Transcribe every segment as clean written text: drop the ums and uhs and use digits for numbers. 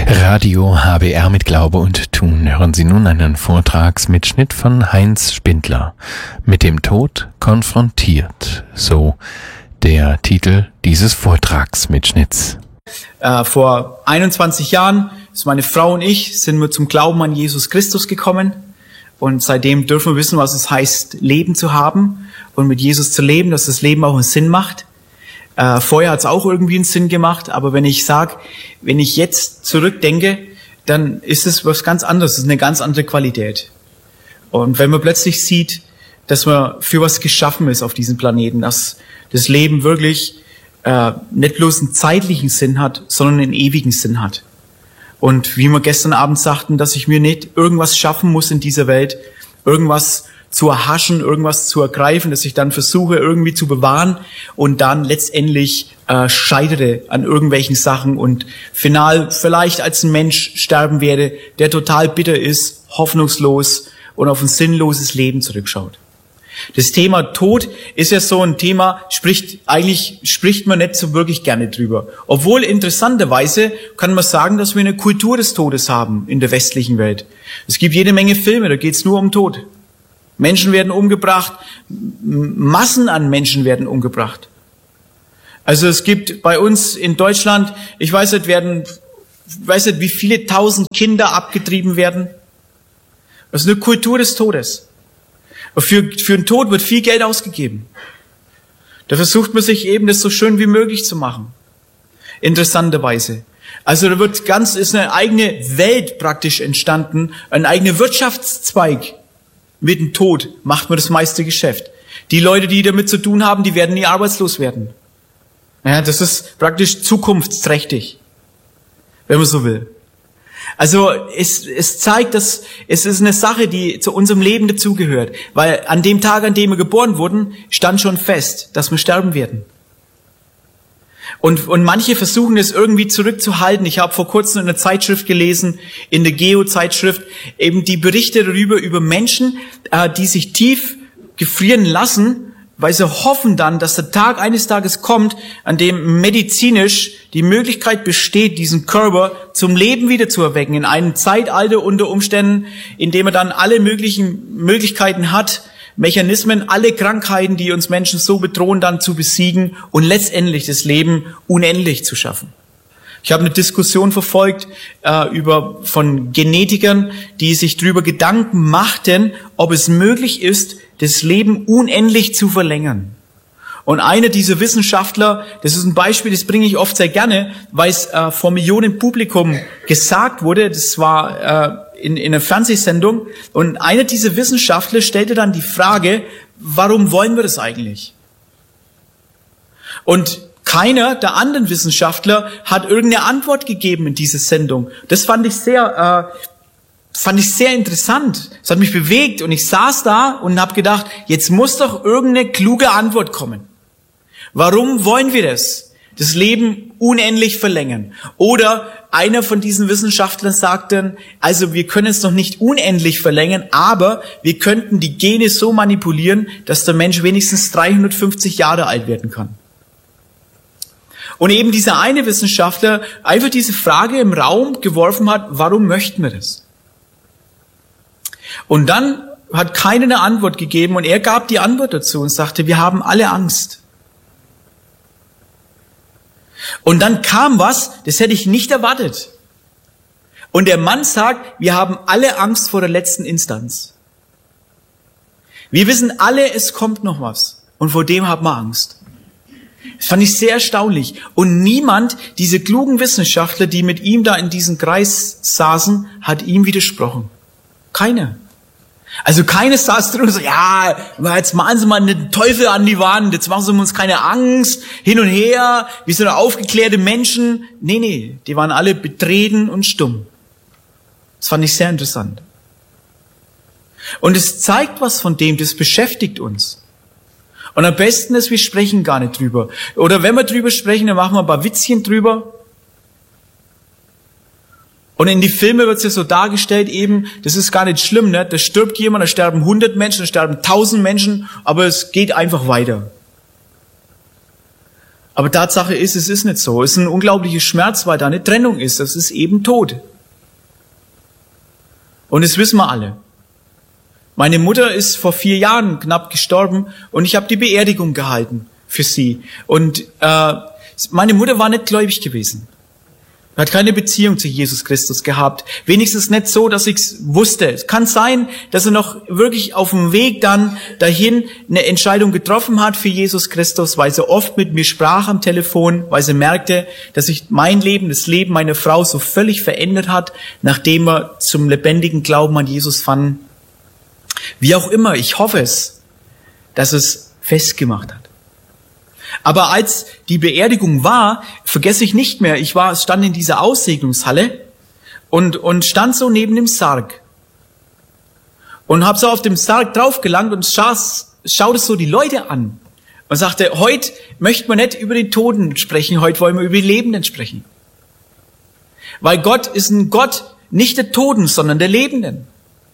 Radio HBR mit Glaube und Tun. Hören Sie nun einen Vortragsmitschnitt von Heinz Spindler. Mit dem Tod konfrontiert. So der Titel dieses Vortragsmitschnitts. Vor 21 Jahren ist meine Frau und ich sind wir zum Glauben an Jesus Christus gekommen. Und seitdem dürfen wir wissen, was es heißt, Leben zu haben und mit Jesus zu leben, dass das Leben auch einen Sinn macht. Vorher hat es auch irgendwie einen Sinn gemacht, aber wenn ich jetzt zurückdenke, dann ist es was ganz anderes, es ist eine ganz andere Qualität. Und wenn man plötzlich sieht, dass man für was geschaffen ist auf diesem Planeten, dass das Leben wirklich nicht bloß einen zeitlichen Sinn hat, sondern einen ewigen Sinn hat. Und wie wir gestern Abend sagten, dass ich mir nicht irgendwas schaffen muss in dieser Welt, irgendwas zu erhaschen, irgendwas zu ergreifen, dass ich dann versuche irgendwie zu bewahren und dann letztendlich scheitere an irgendwelchen Sachen und final vielleicht als ein Mensch sterben werde, der total bitter ist, hoffnungslos und auf ein sinnloses Leben zurückschaut. Das Thema Tod ist ja so ein Thema, eigentlich spricht man nicht so wirklich gerne drüber. Obwohl interessanterweise kann man sagen, dass wir eine Kultur des Todes haben in der westlichen Welt. Es gibt jede Menge Filme, da geht's nur um Tod. Menschen werden umgebracht, Massen an Menschen werden umgebracht. Also es gibt bei uns in Deutschland, ich weiß nicht, wie viele tausend Kinder abgetrieben werden. Das ist eine Kultur des Todes. Für den Tod wird viel Geld ausgegeben. Da versucht man sich eben, das so schön wie möglich zu machen. Interessanterweise. Also da ist eine eigene Welt praktisch entstanden, ein eigener Wirtschaftszweig. Mit dem Tod macht man das meiste Geschäft. Die Leute, die damit zu tun haben, die werden nie arbeitslos werden. Ja, das ist praktisch zukunftsträchtig, wenn man so will. Also es zeigt, dass es ist eine Sache, die zu unserem Leben dazugehört. Weil an dem Tag, an dem wir geboren wurden, stand schon fest, dass wir sterben werden. Und manche versuchen es irgendwie zurückzuhalten. Ich habe vor kurzem in einer Zeitschrift gelesen, in der Geo-Zeitschrift, eben die Berichte darüber, über Menschen, die sich tief gefrieren lassen, weil sie hoffen dann, dass der Tag eines Tages kommt, an dem medizinisch die Möglichkeit besteht, diesen Körper zum Leben wieder zu erwecken, in einem Zeitalter unter Umständen, in dem er dann alle möglichen Möglichkeiten hat, Mechanismen, alle Krankheiten, die uns Menschen so bedrohen, dann zu besiegen und letztendlich das Leben unendlich zu schaffen. Ich habe eine Diskussion verfolgt von Genetikern, die sich darüber Gedanken machten, ob es möglich ist, das Leben unendlich zu verlängern. Und einer dieser Wissenschaftler, das ist ein Beispiel, das bringe ich oft sehr gerne, weil es vor Millionen Publikum gesagt wurde, das war in einer Fernsehsendung, und einer dieser Wissenschaftler stellte dann die Frage, warum wollen wir das eigentlich? Und keiner der anderen Wissenschaftler hat irgendeine Antwort gegeben in dieser Sendung. Das fand ich sehr interessant. Es hat mich bewegt und ich saß da und habe gedacht, jetzt muss doch irgendeine kluge Antwort kommen. Warum wollen wir das? Das Leben unendlich verlängern. Oder einer von diesen Wissenschaftlern sagt dann, also wir können es noch nicht unendlich verlängern, aber wir könnten die Gene so manipulieren, dass der Mensch wenigstens 350 Jahre alt werden kann. Und eben dieser eine Wissenschaftler einfach diese Frage im Raum geworfen hat, warum möchten wir das? Und dann hat keiner eine Antwort gegeben und er gab die Antwort dazu und sagte, wir haben alle Angst. Und dann kam was, das hätte ich nicht erwartet. Und der Mann sagt, wir haben alle Angst vor der letzten Instanz. Wir wissen alle, es kommt noch was. Und vor dem haben wir Angst. Das fand ich sehr erstaunlich. Und niemand, diese klugen Wissenschaftler, die mit ihm da in diesem Kreis saßen, hat ihm widersprochen. Keiner. Also keines saß drin und so, ja, jetzt malen Sie mal einen Teufel an die Wand, jetzt machen Sie uns keine Angst, hin und her, wir sind aufgeklärte Menschen. Nee, die waren alle betreten und stumm. Das fand ich sehr interessant. Und es zeigt was von dem, das beschäftigt uns. Und am besten ist, wir sprechen gar nicht drüber. Oder wenn wir drüber sprechen, dann machen wir ein paar Witzchen drüber. Und in die Filme wird es ja so dargestellt eben, das ist gar nicht schlimm, ne? Da stirbt jemand, da sterben 100 Menschen, da sterben 1000 Menschen, aber es geht einfach weiter. Aber Tatsache ist, es ist nicht so. Es ist ein unglaublicher Schmerz, weil da eine Trennung ist. Das ist eben Tod. Und das wissen wir alle. Meine Mutter ist vor 4 Jahren knapp gestorben und ich habe die Beerdigung gehalten für sie. Und meine Mutter war nicht gläubig gewesen. Hat keine Beziehung zu Jesus Christus gehabt. Wenigstens nicht so, dass ich's wusste. Es kann sein, dass er noch wirklich auf dem Weg dann dahin eine Entscheidung getroffen hat für Jesus Christus, weil sie oft mit mir sprach am Telefon, weil sie merkte, dass sich mein Leben, das Leben meiner Frau so völlig verändert hat, nachdem wir zum lebendigen Glauben an Jesus fanden. Wie auch immer, ich hoffe es, dass es festgemacht hat. Aber als die Beerdigung war, vergesse ich nicht mehr, stand in dieser Aussegnungshalle und stand so neben dem Sarg. Und habe so auf dem Sarg draufgelangt und schaute so die Leute an und sagte, heute möchte man nicht über den Toten sprechen, heute wollen wir über die Lebenden sprechen. Weil Gott ist ein Gott nicht der Toten, sondern der Lebenden.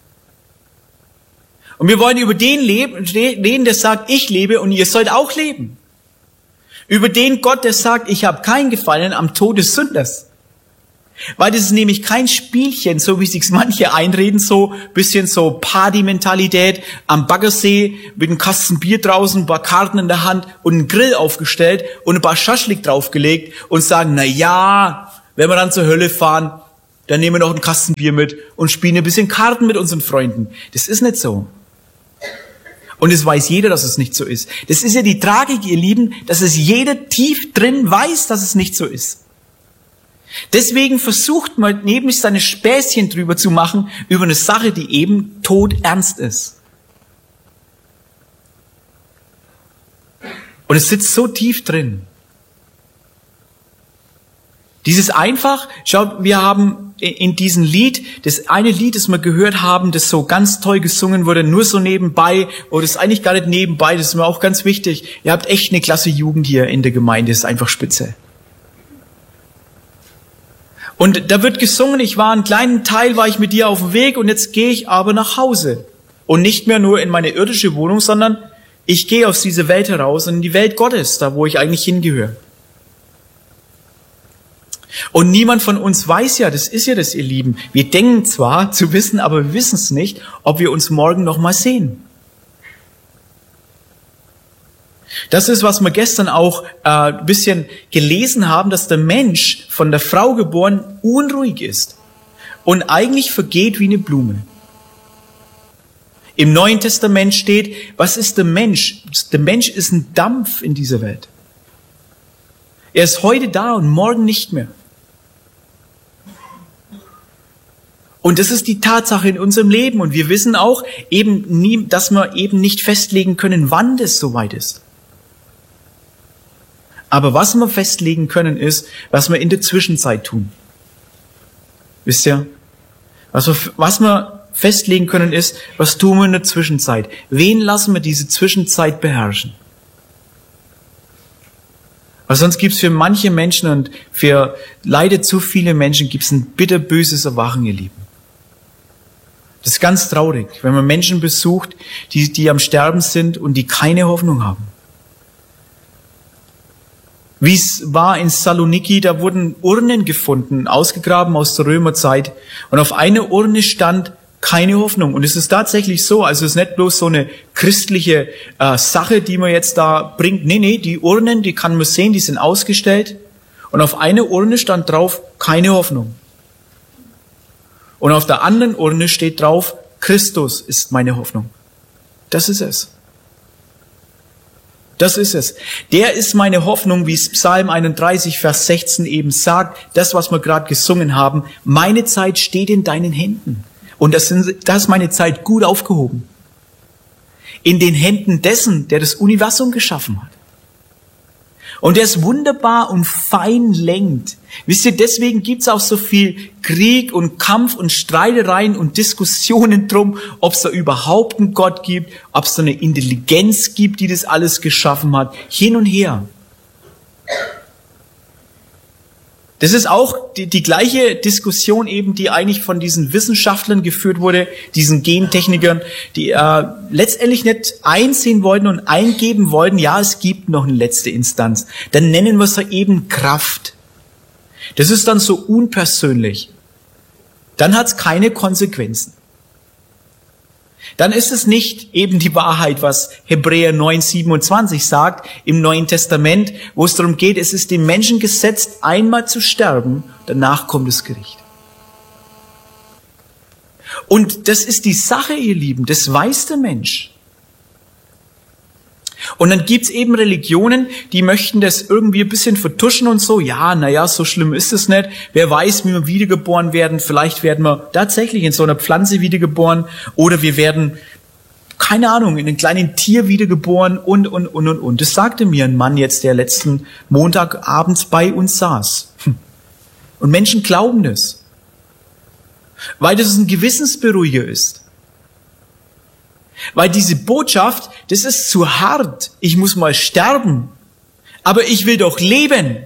Und wir wollen über den reden, der sagt, ich lebe und ihr sollt auch leben. Über den Gott, der sagt, ich habe kein Gefallen am Tod des Sünders. Weil das ist nämlich kein Spielchen, so wie sich's manche einreden, so bisschen so Party-Mentalität am Baggersee mit einem Kasten Bier draußen, ein paar Karten in der Hand und einen Grill aufgestellt und ein paar Schaschlik draufgelegt und sagen, na ja, wenn wir dann zur Hölle fahren, dann nehmen wir noch einen Kasten Bier mit und spielen ein bisschen Karten mit unseren Freunden. Das ist nicht so. Und es weiß jeder, dass es nicht so ist. Das ist ja die Tragik, ihr Lieben, dass es jeder tief drin weiß, dass es nicht so ist. Deswegen versucht man neben sich seine Späßchen drüber zu machen, über eine Sache, die eben todernst ist. Und es sitzt so tief drin. Dieses einfach, schaut, wir haben in diesem Lied, das eine Lied, das wir gehört haben, das so ganz toll gesungen wurde, nur so nebenbei, oder das ist eigentlich gar nicht nebenbei, das ist mir auch ganz wichtig. Ihr habt echt eine klasse Jugend hier in der Gemeinde, das ist einfach spitze. Und da wird gesungen, einen kleinen Teil war ich mit dir auf dem Weg und jetzt gehe ich aber nach Hause. Und nicht mehr nur in meine irdische Wohnung, sondern ich gehe aus dieser Welt heraus und in die Welt Gottes, da wo ich eigentlich hingehöre. Und niemand von uns weiß ja, das ist ja das, ihr Lieben. Wir denken zwar zu wissen, aber wir wissen es nicht, ob wir uns morgen noch mal sehen. Das ist, was wir gestern auch ein bisschen gelesen haben, dass der Mensch von der Frau geboren unruhig ist und eigentlich vergeht wie eine Blume. Im Neuen Testament steht, was ist der Mensch? Der Mensch ist ein Dampf in dieser Welt. Er ist heute da und morgen nicht mehr. Und das ist die Tatsache in unserem Leben. Und wir wissen auch dass wir eben nicht festlegen können, wann das soweit ist. Aber was wir festlegen können, ist, was wir in der Zwischenzeit tun. Wisst ihr? Was wir festlegen können, ist, was tun wir in der Zwischenzeit? Wen lassen wir diese Zwischenzeit beherrschen? Weil sonst gibt's für manche Menschen und für leider zu viele Menschen gibt's ein bitterböses Erwachen, ihr Lieben. Das ist ganz traurig, wenn man Menschen besucht, die am Sterben sind und die keine Hoffnung haben. Wie es war in Saloniki, da wurden Urnen gefunden, ausgegraben aus der Römerzeit. Und auf einer Urne stand keine Hoffnung. Und es ist tatsächlich so, also es ist nicht bloß so eine christliche Sache, die man jetzt da bringt. Nee, die Urnen, die kann man sehen, die sind ausgestellt. Und auf einer Urne stand drauf, keine Hoffnung. Und auf der anderen Urne steht drauf, Christus ist meine Hoffnung. Das ist es. Das ist es. Der ist meine Hoffnung, wie es Psalm 31, Vers 16 eben sagt, das, was wir gerade gesungen haben, meine Zeit steht in deinen Händen. Und das ist meine Zeit gut aufgehoben. In den Händen dessen, der das Universum geschaffen hat. Und der es wunderbar und fein lenkt. Wisst ihr, deswegen gibt's auch so viel Krieg und Kampf und Streitereien und Diskussionen drum, ob es da überhaupt einen Gott gibt, ob es da eine Intelligenz gibt, die das alles geschaffen hat. Hin und her. Das ist auch die gleiche Diskussion eben, die eigentlich von diesen Wissenschaftlern geführt wurde, diesen Gentechnikern, die letztendlich nicht einsehen wollten und eingeben wollten, ja, es gibt noch eine letzte Instanz. Dann nennen wir es eben Kraft. Das ist dann so unpersönlich. Dann hat es keine Konsequenzen. Dann ist es nicht eben die Wahrheit, was Hebräer 9,27 sagt im Neuen Testament, wo es darum geht, es ist dem Menschen gesetzt, einmal zu sterben, danach kommt das Gericht. Und das ist die Sache, ihr Lieben, das weiß der Mensch. Und dann gibt's eben Religionen, die möchten das irgendwie ein bisschen vertuschen und so. Ja, naja, so schlimm ist es nicht. Wer weiß, wie wir wiedergeboren werden. Vielleicht werden wir tatsächlich in so einer Pflanze wiedergeboren. Oder wir werden, keine Ahnung, in einem kleinen Tier wiedergeboren und. Das sagte mir ein Mann jetzt, der letzten Montag abends bei uns saß. Und Menschen glauben das. Weil das ein Gewissensberuhiger ist. Weil diese Botschaft, das ist zu hart. Ich muss mal sterben. Aber ich will doch leben.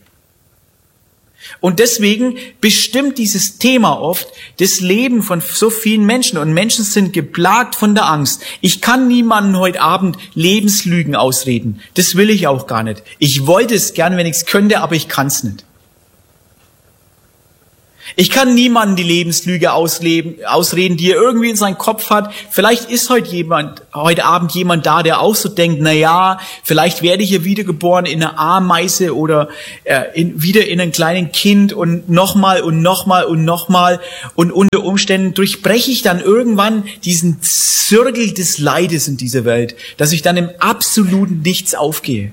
Und deswegen bestimmt dieses Thema oft das Leben von so vielen Menschen. Und Menschen sind geplagt von der Angst. Ich kann niemandem heute Abend Lebenslügen ausreden. Das will ich auch gar nicht. Ich wollte es gern, wenn ich es könnte, aber ich kann es nicht. Ich kann niemandem die Lebenslüge ausreden, die er irgendwie in seinem Kopf hat. Vielleicht ist heute Abend jemand da, der auch so denkt, na ja, vielleicht werde ich hier wiedergeboren in einer Ameise oder wieder in einem kleinen Kind und nochmal und nochmal und nochmal. Und unter Umständen durchbreche ich dann irgendwann diesen Zirkel des Leides in dieser Welt, dass ich dann im absoluten Nichts aufgehe.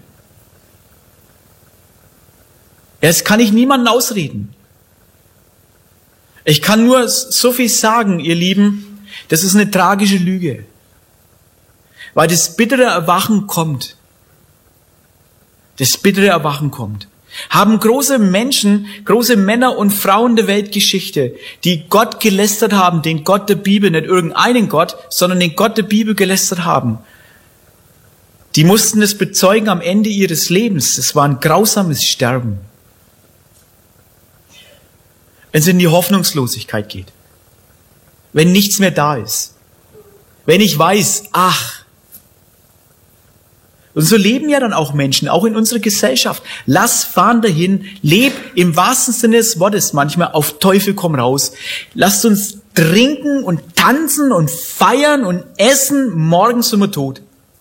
Ja, das kann ich niemandem ausreden. Ich kann nur so viel sagen, ihr Lieben, das ist eine tragische Lüge. Weil das bittere Erwachen kommt. Das bittere Erwachen kommt. Haben große Menschen, große Männer und Frauen der Weltgeschichte, die Gott gelästert haben, den Gott der Bibel, nicht irgendeinen Gott, sondern den Gott der Bibel gelästert haben. Die mussten es bezeugen am Ende ihres Lebens. Das war ein grausames Sterben. Wenn es in die Hoffnungslosigkeit geht. Wenn nichts mehr da ist. Wenn ich weiß, Und so leben ja dann auch Menschen, auch in unserer Gesellschaft. Lass fahren dahin, leb im wahrsten Sinne des Wortes manchmal auf Teufel komm raus. Lasst uns trinken und tanzen und feiern und essen, morgen sind wir tot.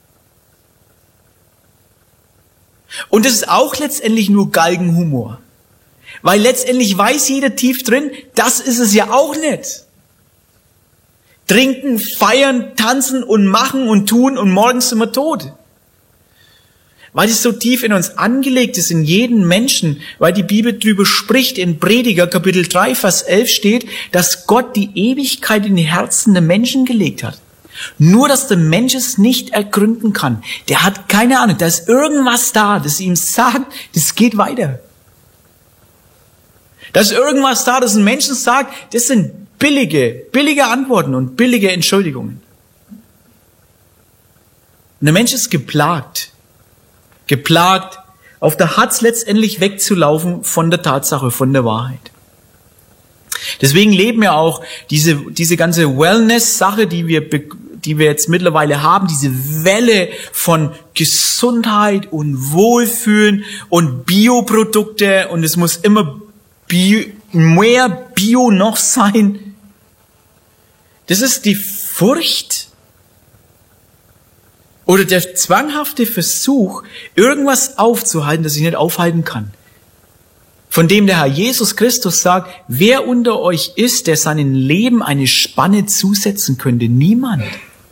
Und das ist auch letztendlich nur Galgenhumor. Weil letztendlich weiß jeder tief drin, das ist es ja auch nicht. Trinken, feiern, tanzen und machen und tun und morgen sind wir tot. Weil es so tief in uns angelegt ist, in jeden Menschen, weil die Bibel drüber spricht, in Prediger Kapitel 3, Vers 11 steht, dass Gott die Ewigkeit in die Herzen der Menschen gelegt hat. Nur, dass der Mensch es nicht ergründen kann. Der hat keine Ahnung, da ist irgendwas da, das ihm sagt, das geht weiter. Da ist irgendwas da, das ein Menschen sagt, das sind billige Antworten und billige Entschuldigungen. Und der Mensch ist geplagt, auf der Hatz letztendlich wegzulaufen von der Tatsache, von der Wahrheit. Deswegen leben ja auch diese ganze Wellness-Sache, die wir jetzt mittlerweile haben, diese Welle von Gesundheit und Wohlfühlen und Bioprodukte und es muss immer mehr Bio noch sein. Das ist die Furcht oder der zwanghafte Versuch, irgendwas aufzuhalten, das ich nicht aufhalten kann. Von dem der Herr Jesus Christus sagt, wer unter euch ist, der seinem Leben eine Spanne zusetzen könnte? Niemand.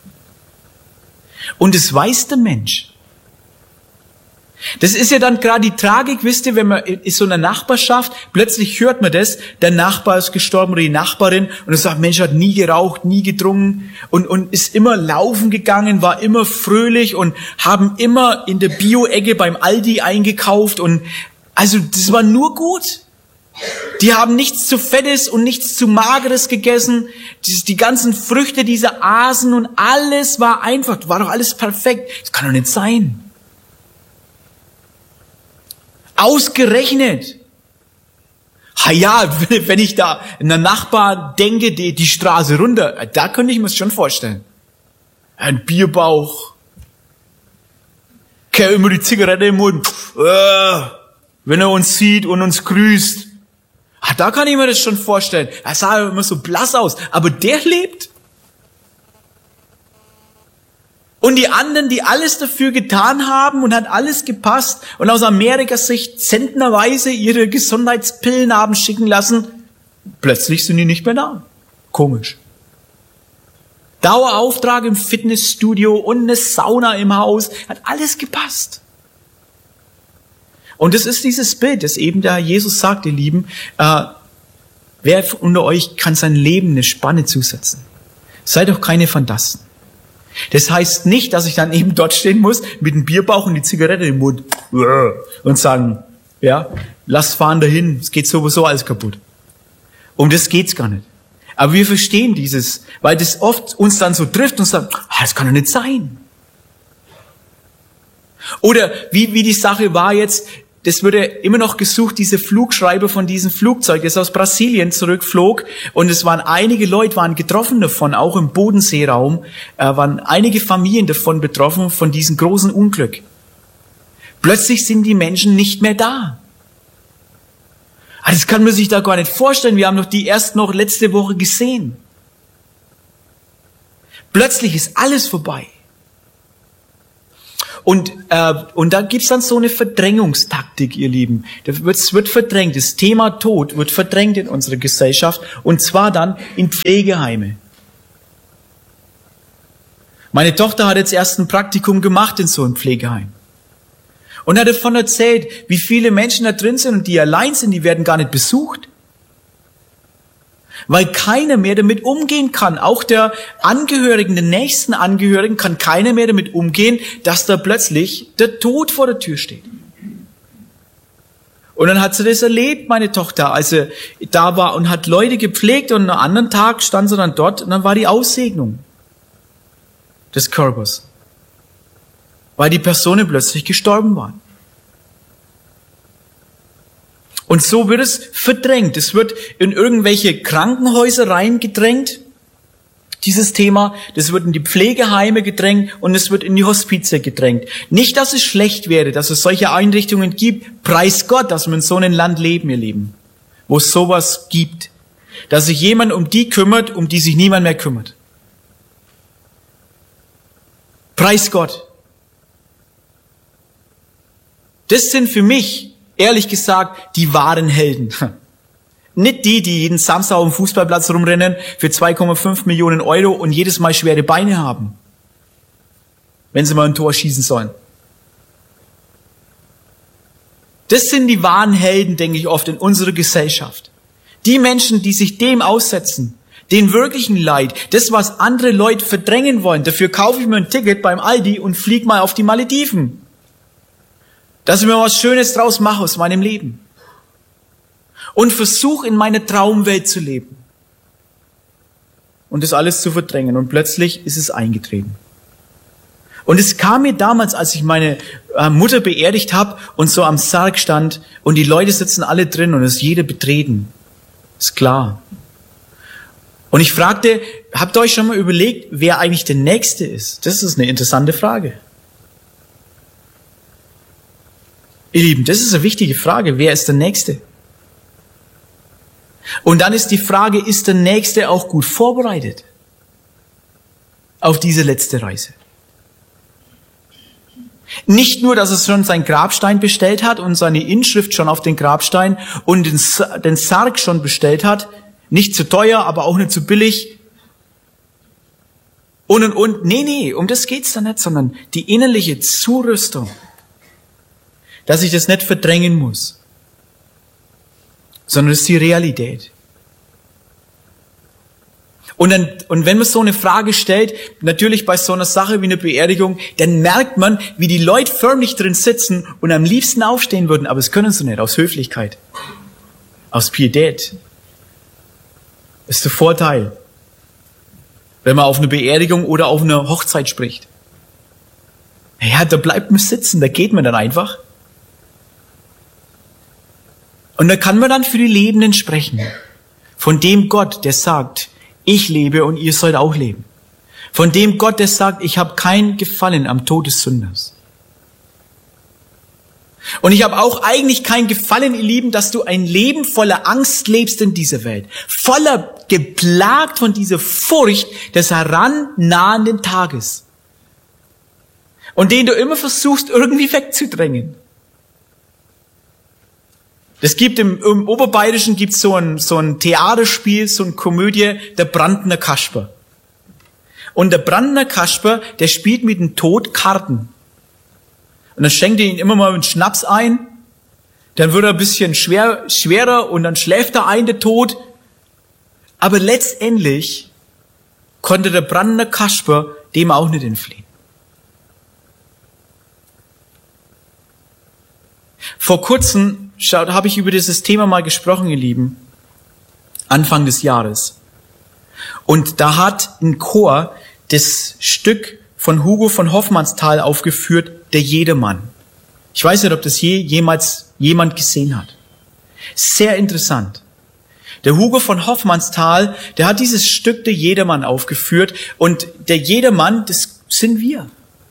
Und es weiß der Mensch. Das ist ja dann gerade die Tragik, wisst ihr, wenn man in so einer Nachbarschaft, plötzlich hört man das, der Nachbar ist gestorben oder die Nachbarin und er sagt, Mensch, hat nie geraucht, nie getrunken und ist immer laufen gegangen, war immer fröhlich und haben immer in der Bio-Ecke beim Aldi eingekauft und also das war nur gut. Die haben nichts zu Fettes und nichts zu Mageres gegessen, die ganzen Früchte, diese aßen und alles war einfach, war doch alles perfekt. Das kann doch nicht sein. Ausgerechnet Ja, wenn ich da einen Nachbar denke, die Straße runter, da könnte ich mir das schon vorstellen. Ein Bierbauch, keine immer die Zigarette im Mund, wenn er uns sieht und uns grüßt. Da kann ich mir das schon vorstellen. Er sah immer so blass aus, aber der lebt. Und die anderen, die alles dafür getan haben und hat alles gepasst und aus Amerikas Sicht zentnerweise ihre Gesundheitspillen haben schicken lassen, plötzlich sind die nicht mehr da. Komisch. Dauerauftrag im Fitnessstudio und eine Sauna im Haus, hat alles gepasst. Und es ist dieses Bild, das eben der Jesus sagt, ihr Lieben, wer unter euch kann sein Leben eine Spanne zusetzen? Seid doch keine Phantasten. Das heißt nicht, dass ich dann eben dort stehen muss, mit dem Bierbauch und die Zigarette im Mund und sagen, ja, lasst fahren dahin, es geht sowieso alles kaputt. Um das geht's gar nicht. Aber wir verstehen dieses, weil das oft uns dann so trifft und sagt, das kann doch nicht sein. Oder wie die Sache war jetzt, das wurde immer noch gesucht, diese Flugschreiber von diesem Flugzeug, das aus Brasilien zurückflog. Und es waren einige Leute, waren getroffen davon, auch im Bodenseeraum, waren einige Familien davon betroffen, von diesem großen Unglück. Plötzlich sind die Menschen nicht mehr da. Das kann man sich da gar nicht vorstellen. Wir haben doch die erst noch letzte Woche gesehen. Plötzlich ist alles vorbei. Und da gibt's dann so eine Verdrängungstaktik, ihr Lieben. Es wird verdrängt. Das Thema Tod wird verdrängt in unserer Gesellschaft. Und zwar dann in Pflegeheime. Meine Tochter hat jetzt erst ein Praktikum gemacht in so einem Pflegeheim. Und hat davon erzählt, wie viele Menschen da drin sind und die allein sind, die werden gar nicht besucht. Weil keiner mehr damit umgehen kann. Auch der Angehörigen, den nächsten Angehörigen kann keiner mehr damit umgehen, dass da plötzlich der Tod vor der Tür steht. Und dann hat sie das erlebt, meine Tochter, als sie da war und hat Leute gepflegt und am anderen Tag stand sie dann dort und dann war die Aussegnung des Körpers. Weil die Personen plötzlich gestorben waren. Und so wird es verdrängt. Es wird in irgendwelche Krankenhäuser reingedrängt, dieses Thema. Das wird in die Pflegeheime gedrängt und es wird in die Hospize gedrängt. Nicht, dass es schlecht wäre, dass es solche Einrichtungen gibt. Preis Gott, dass wir in so einem Land leben, ihr Lieben, wo es sowas gibt. Dass sich jemand um die kümmert, um die sich niemand mehr kümmert. Preis Gott. Das sind für mich, ehrlich gesagt, die wahren Helden. Nicht die jeden Samstag auf dem Fußballplatz rumrennen für 2,5 Millionen Euro und jedes Mal schwere Beine haben, wenn sie mal ein Tor schießen sollen. Das sind die wahren Helden, denke ich oft, in unserer Gesellschaft. Die Menschen, die sich dem aussetzen, den wirklichen Leid, das, was andere Leute verdrängen wollen. Dafür kaufe ich mir ein Ticket beim Aldi und fliege mal auf die Malediven. Dass ich mir was Schönes draus mache aus meinem Leben. Und versuche, in meine Traumwelt zu leben. Und das alles zu verdrängen. Und plötzlich ist es eingetreten. Und es kam mir damals, als ich meine Mutter beerdigt habe und so am Sarg stand und die Leute sitzen alle drin und es ist jeder betreten. Ist klar. Und ich fragte, habt ihr euch schon mal überlegt, wer eigentlich der Nächste ist? Das ist eine interessante Frage. Ihr Lieben, das ist eine wichtige Frage. Wer ist der Nächste? Und dann ist die Frage, ist der Nächste auch gut vorbereitet auf diese letzte Reise? Nicht nur, dass er schon seinen Grabstein bestellt hat und seine Inschrift schon auf den Grabstein und den Sarg schon bestellt hat, nicht zu teuer, aber auch nicht zu billig. Und. Nee, um das geht's da nicht, sondern die innerliche Zurüstung. Dass ich das nicht verdrängen muss, sondern das ist die Realität. Und wenn man so eine Frage stellt, natürlich bei so einer Sache wie einer Beerdigung, dann merkt man, wie die Leute förmlich drin sitzen und am liebsten aufstehen würden, aber das können sie nicht, aus Höflichkeit, aus Pietät. Das ist der Vorteil, wenn man auf eine Beerdigung oder auf eine Hochzeit spricht. Ja, da bleibt man sitzen, da geht man dann einfach. Und da kann man dann für die Lebenden sprechen. Von dem Gott, der sagt, ich lebe und ihr sollt auch leben. Von dem Gott, der sagt, ich habe kein Gefallen am Tod des Sünders. Und ich habe auch eigentlich kein Gefallen, ihr Lieben, dass du ein Leben voller Angst lebst in dieser Welt. Voller geplagt von dieser Furcht des herannahenden Tages. Und den du immer versuchst, irgendwie wegzudrängen. Es gibt im Oberbayerischen gibt's so ein Theaterspiel, so eine Komödie, der Brandner Kasper. Und der Brandner Kasper, der spielt mit dem Tod Karten. Und dann schenkt er ihn immer mal einen Schnaps ein, dann wird er ein bisschen schwerer und dann schläft er ein, der Tod. Aber letztendlich konnte der Brandner Kasper dem auch nicht entfliehen. Vor kurzem habe ich über dieses Thema mal gesprochen, ihr Lieben, Anfang des Jahres. Und da hat ein Chor das Stück von Hugo von Hofmannsthal aufgeführt, der Jedermann. Ich weiß nicht, ob das jemals jemand gesehen hat. Sehr interessant. Der Hugo von Hofmannsthal, der hat dieses Stück der Jedermann aufgeführt und der Jedermann, das sind wir.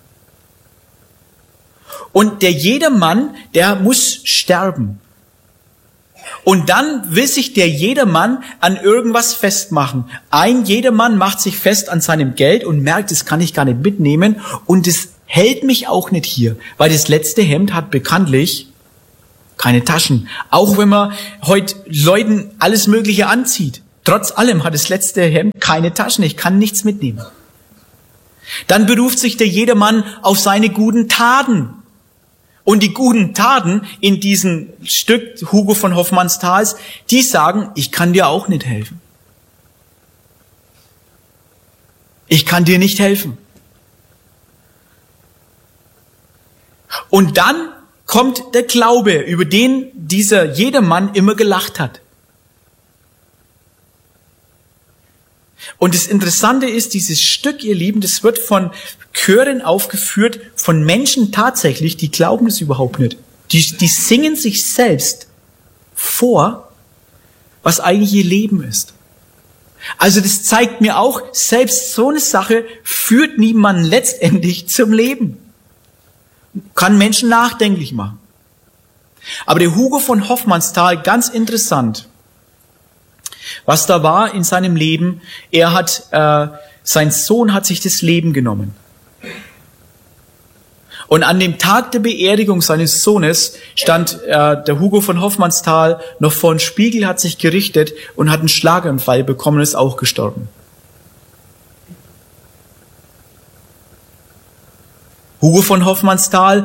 Und der Jedermann, der muss sterben. Und dann will sich der Jedermann an irgendwas festmachen. Ein Jedermann macht sich fest an seinem Geld und merkt, das kann ich gar nicht mitnehmen und das hält mich auch nicht hier, weil das letzte Hemd hat bekanntlich keine Taschen. Auch wenn man heute Leuten alles Mögliche anzieht. Trotz allem hat das letzte Hemd keine Taschen, ich kann nichts mitnehmen. Dann beruft sich der Jedermann auf seine guten Taten. Und die guten Taten in diesem Stück Hugo von Hofmannsthals, die sagen, ich kann dir auch nicht helfen. Ich kann dir nicht helfen. Und dann kommt der Glaube, über den dieser Jedermann immer gelacht hat. Und das Interessante ist, dieses Stück, ihr Lieben, das wird von Chören aufgeführt, von Menschen tatsächlich, die glauben das überhaupt nicht. Die singen sich selbst vor, was eigentlich ihr Leben ist. Also das zeigt mir auch, selbst so eine Sache führt niemanden letztendlich zum Leben. Kann Menschen nachdenklich machen. Aber der Hugo von Hofmannsthal, ganz interessant, was da war in seinem Leben, sein Sohn hat sich das Leben genommen. Und an dem Tag der Beerdigung seines Sohnes stand der Hugo von Hofmannsthal noch vor dem Spiegel, hat sich gerichtet und hat einen Schlaganfall bekommen und ist auch gestorben. Hugo von Hofmannsthal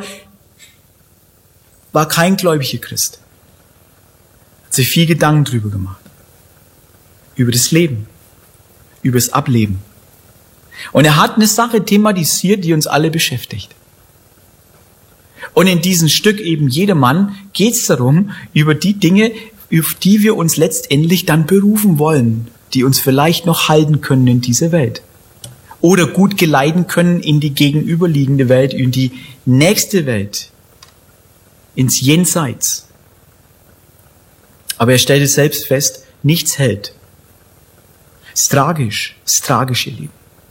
war kein gläubiger Christ. Hat sich viel Gedanken drüber gemacht. Über das Leben. Über das Ableben. Und er hat eine Sache thematisiert, die uns alle beschäftigt. Und in diesem Stück eben Jedermann geht es darum, über die Dinge, auf die wir uns letztendlich dann berufen wollen, die uns vielleicht noch halten können in dieser Welt. Oder gut geleiten können in die gegenüberliegende Welt, in die nächste Welt, ins Jenseits. Aber er stellte selbst fest, nichts hält. Ist tragisch, ihr Lieben.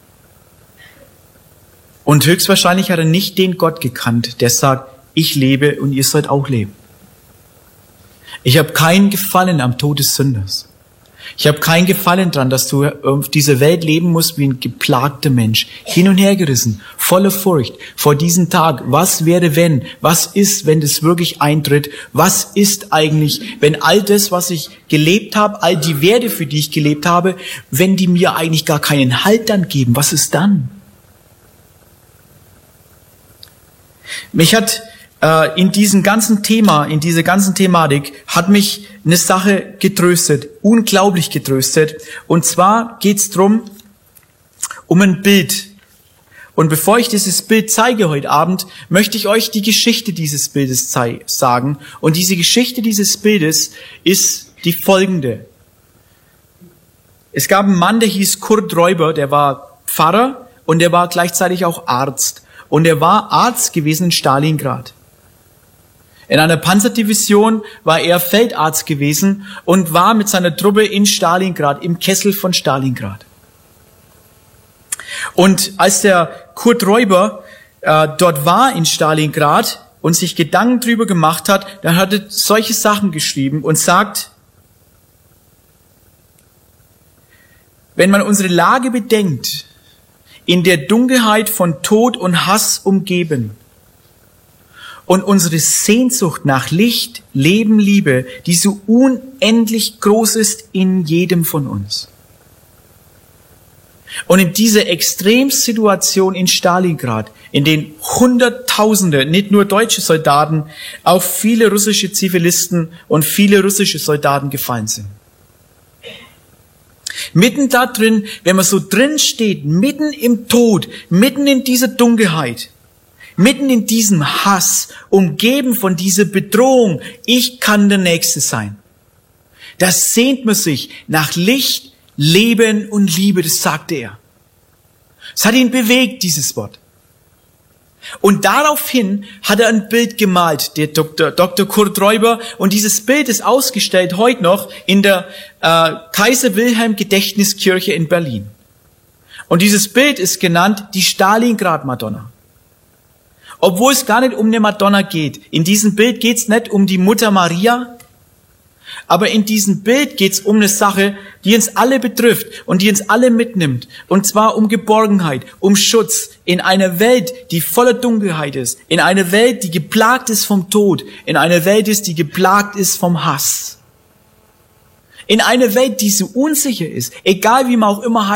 Und höchstwahrscheinlich hat er nicht den Gott gekannt, der sagt, ich lebe und ihr sollt auch leben. Ich habe kein Gefallen am Tod des Sünders. Ich habe kein Gefallen dran, dass du auf dieser Welt leben musst wie ein geplagter Mensch. Hin und her gerissen, voller Furcht vor diesem Tag. Was wäre wenn? Was ist, wenn das wirklich eintritt? Was ist eigentlich, wenn all das, was ich gelebt habe, all die Werte, für die ich gelebt habe, wenn die mir eigentlich gar keinen Halt dann geben? Was ist dann? Mich hat in diesem ganzen Thema, in dieser ganzen Thematik, hat mich eine Sache getröstet, unglaublich getröstet. Und zwar geht's drum um ein Bild. Und bevor ich dieses Bild zeige heute Abend, möchte ich euch die Geschichte dieses Bildes sagen. Und diese Geschichte dieses Bildes ist die folgende. Es gab einen Mann, der hieß Kurt Räuber, der war Pfarrer und der war gleichzeitig auch Arzt. Und er war Arzt gewesen in Stalingrad. In einer Panzerdivision war er Feldarzt gewesen und war mit seiner Truppe in Stalingrad, im Kessel von Stalingrad. Und als der Kurt Räuber dort war in Stalingrad und sich Gedanken drüber gemacht hat, dann hat er solche Sachen geschrieben und sagt, wenn man unsere Lage bedenkt, in der Dunkelheit von Tod und Hass umgeben und unsere Sehnsucht nach Licht, Leben, Liebe, die so unendlich groß ist in jedem von uns. Und in dieser Extremsituation in Stalingrad, in den Hunderttausende, nicht nur deutsche Soldaten, auch viele russische Zivilisten und viele russische Soldaten gefallen sind. Mitten da drin, wenn man so drin steht, mitten im Tod, mitten in dieser Dunkelheit, mitten in diesem Hass, umgeben von dieser Bedrohung, ich kann der Nächste sein. Da sehnt man sich nach Licht, Leben und Liebe, das sagte er. Es hat ihn bewegt, dieses Wort. Und daraufhin hat er ein Bild gemalt, der Dr. Kurt Räuber. Und dieses Bild ist ausgestellt heute noch in der Kaiser Wilhelm Gedächtniskirche in Berlin. Und dieses Bild ist genannt die Stalingrad-Madonna. Obwohl es gar nicht um eine Madonna geht. In diesem Bild geht es nicht um die Mutter Maria, aber in diesem Bild geht es um eine Sache, die uns alle betrifft und die uns alle mitnimmt. Und zwar um Geborgenheit, um Schutz in einer Welt, die voller Dunkelheit ist. In einer Welt, die geplagt ist vom Tod. In einer Welt ist, die geplagt ist vom Hass. In einer Welt, die so unsicher ist, egal wie man auch immer heißt.